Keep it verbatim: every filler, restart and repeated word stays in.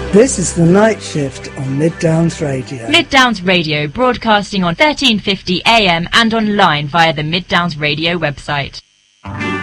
This is The Night Shift on Mid Downs Radio. Mid Downs Radio, broadcasting on thirteen fifty A M and online via the Mid Downs Radio website.